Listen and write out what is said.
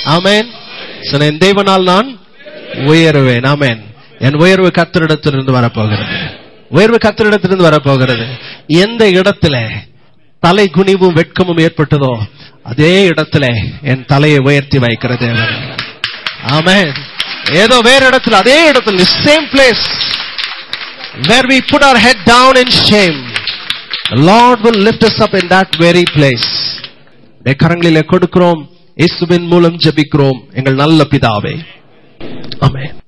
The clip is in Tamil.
ஆமென். என் தேவனால் நான் உயருவேன். ஆமென். என் உயர்வு கர்த்தரிடத்திலிருந்து வரப்போகிறது. உயர்வு கர்த்தரிடத்திலிருந்து வரப்போகிறது. எந்த இடத்துல தலை குனிவும் வெட்கமும் ஏற்பட்டதோ அதே இடத்துல என் தலையை உயர்த்தி வைக்கிறது. ஆமென். ஏதோ வேற இடத்துல, அதே இடத்துல, same place where we put our head down in shame, the Lord will lift us up in that very place. கரங்களிலே கொடுக்கிறோம். இயேசுவின் மூலம் ஜெபிக்கிறோம் எங்கள் நல்ல பிதாவே. ஆமென்.